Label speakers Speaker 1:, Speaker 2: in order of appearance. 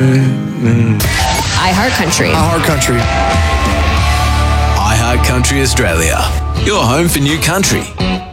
Speaker 1: iHeartCountry.
Speaker 2: iHeartCountry.
Speaker 3: iHeartCountry Australia. Your home for new country.